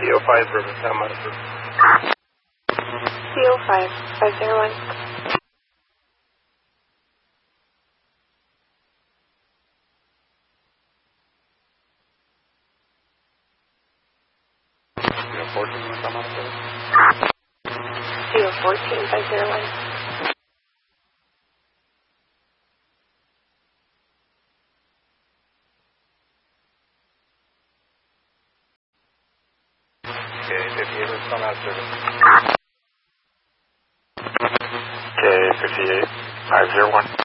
CO5 River, Town Monitor. CO5, 501. CO14, Town Monitor. CO14, 501. Okay, 58, respond out service. Okay, 58, 501.